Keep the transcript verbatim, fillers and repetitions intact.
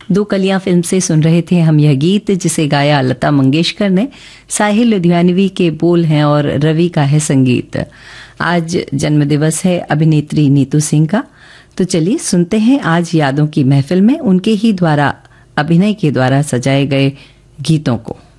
दो कलियां फिल्म से सुन रहे थे हम यह गीत, जिसे गाया लता मंगेशकर ने। साहिल लुधियानवी के बोल हैं और रवि का है संगीत। आज जन्मदिवस है अभिनेत्री नीतू सिंह का, तो चलिए सुनते हैं आज यादों की महफिल में उनके ही द्वारा अभिनय के द्वारा सजाए गए गीतों को।